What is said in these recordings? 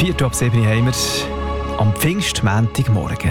4:07 haben wir am Pfingstmontagmorgen.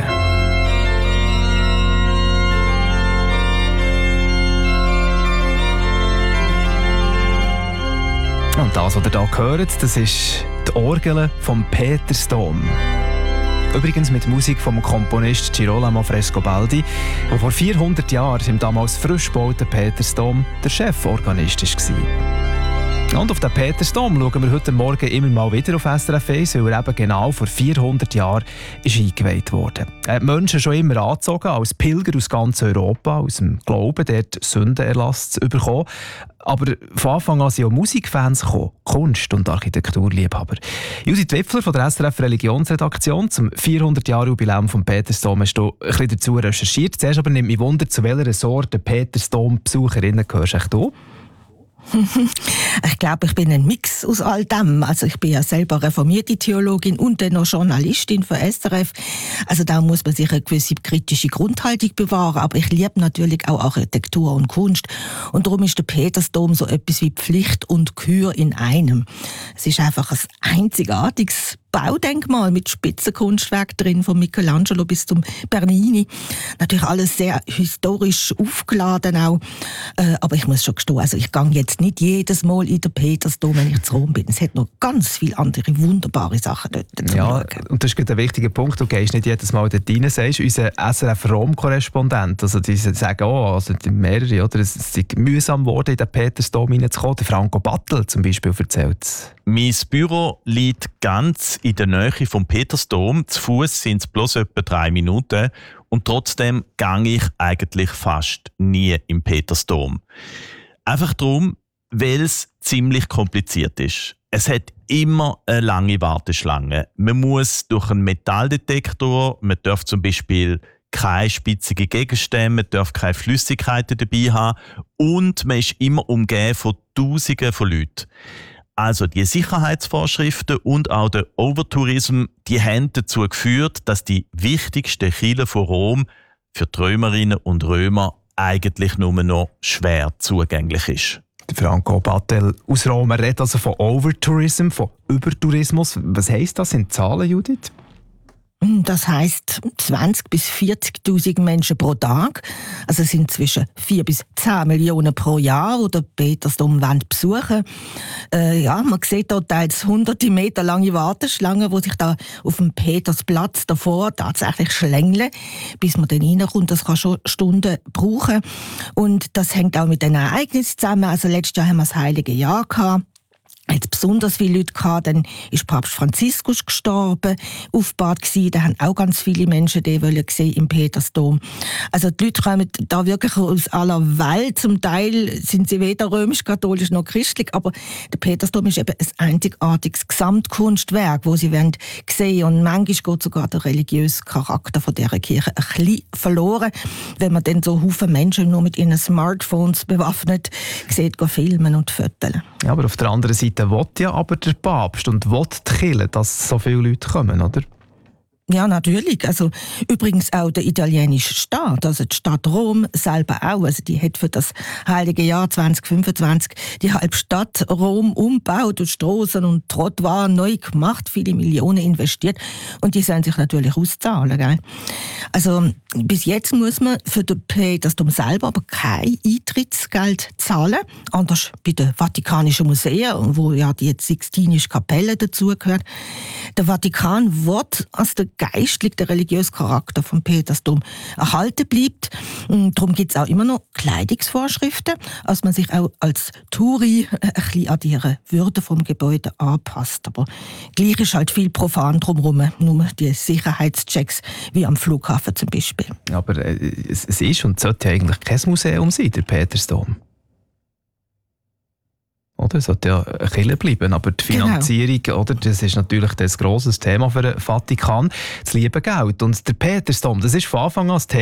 Und das, was ihr hier hört, das ist die Orgel vom Petersdom. Übrigens mit Musik vom Komponist Girolamo Frescobaldi, der vor 400 Jahren im damals frisch gebauten Petersdom der Cheforganist war. Und auf den Petersdom schauen wir heute Morgen immer mal wieder auf SRF 1, weil er eben genau vor 400 Jahren ist eingeweiht wurde. Er hat Menschen schon immer angezogen, als Pilger aus ganz Europa, aus dem Glauben, dort Sündenerlass zu bekommen. Aber von Anfang an sind auch Musikfans gekommen, Kunst- und Architekturliebhaber. Judith Wipfler von der SRF Religionsredaktion zum 400-Jahre-Jubiläum vom Petersdom hast du ein bisschen dazu recherchiert. Zuerst aber nimmt mich Wunder, zu welcher Sorte Petersdom-Besucherinnen gehörst du? Ich glaube, ich bin ein Mix aus all dem. Also ich bin ja selber reformierte Theologin und dann noch Journalistin für SRF. Also da muss man sich eine gewisse kritische Grundhaltung bewahren. Aber ich liebe natürlich auch Architektur und Kunst. Und darum ist der Petersdom so etwas wie Pflicht und Kür in einem. Es ist einfach ein einzigartiges Baudenkmal mit Spitzenkunstwerk drin, von Michelangelo bis zum Bernini. Natürlich alles sehr historisch aufgeladen auch. Aber ich muss schon gestehen, also ich gehe jetzt nicht jedes Mal in den Petersdom, wenn ich zu Rom bin. Es hat noch ganz viele andere wunderbare Sachen dort zu schauen. Und das ist ein wichtiger Punkt. Du gehst nicht jedes Mal dort rein, sagst unser SRF-Rom-Korrespondent. Also die sagen auch, also mehrere, oder? Es ist mühsam geworden, in den Petersdom reinzukommen. Der Franco Battel zum Beispiel erzählt es. Mein Büro liegt ganz in der Nähe vom Petersdom. Zu Fuß sind es bloß etwa 3 Minuten. Und trotzdem gehe ich eigentlich fast nie im Petersdom. Einfach darum, weil es ziemlich kompliziert ist. Es hat immer eine lange Warteschlange. Man muss durch einen Metalldetektor, man darf zum Beispiel keine spitzigen Gegenstände, man darf keine Flüssigkeiten dabei haben und man ist immer umgeben von Tausenden von Leuten. Also die Sicherheitsvorschriften und auch der Overtourism, die haben dazu geführt, dass die wichtigste Kirche von Rom für die Römerinnen und Römer eigentlich nur noch schwer zugänglich ist. Franco Battel aus Rom redet also von Overtourism, von Übertourismus. Was heisst das in Zahlen, Judith? Das heisst 20.000 bis 40.000 Menschen pro Tag. Also es sind zwischen 4 bis 10 Millionen pro Jahr, die den Petersdom besuchen wollen. Man sieht dort teils hunderte Meter lange Warteschlangen, die sich da auf dem Petersplatz davor tatsächlich schlängeln, bis man dann reinkommt. Das kann schon Stunden brauchen. Und das hängt auch mit den Ereignissen zusammen. Also letztes Jahr haben wir das Heilige Jahr gehabt. Hat besonders viele Leute gehabt, dann ist Papst Franziskus gestorben, aufgebahrt gewesen, da haben auch ganz viele Menschen den sehen im Petersdom. Also die Leute kommen da wirklich aus aller Welt, zum Teil sind sie weder römisch-katholisch noch christlich, aber der Petersdom ist eben ein einzigartiges Gesamtkunstwerk, das sie sehen wollen. Und manchmal geht sogar der religiöse Charakter von dieser Kirche ein bisschen verloren, wenn man dann so Haufen Menschen nur mit ihren Smartphones bewaffnet sieht, filmen und fotografieren. Ja, aber auf der anderen Seite will ja aber der Papst und will die Kirche, dass so viele Leute kommen, oder? Ja, natürlich. Also, übrigens auch der italienische Staat, also die Stadt Rom selber auch. Also, die hat für das Heilige Jahr 2025 die halbe Stadt Rom umgebaut und Strassen und Trottoirs neu gemacht, viele Millionen investiert. Und die sollen sich natürlich auszahlen, gell? Also, bis jetzt muss man für den Petersdom selber aber kein Eintrittsgeld zahlen. Anders bei den Vatikanischen Museen, wo ja die Sixtinische Kapelle dazugehört. Der Vatikan will, als der geistliche, der religiöse Charakter vom Petersdom erhalten bleibt. Darum gibt es auch immer noch Kleidungsvorschriften, dass man sich auch als Touri ein bisschen an die Würde vom Gebäude anpasst. Aber gleich ist halt viel profan drumherum, nur die Sicherheitschecks wie am Flughafen zum Beispiel. Aber es ist und sollte ja eigentlich kein Museum sein, der Petersdom. Oder? Es sollte ja eine Kirche bleiben, aber die Finanzierung, oder, das ist natürlich das grosses Thema für den Vatikan, das liebe Geld. Und der Petersdom, das ist von Anfang an das Thema.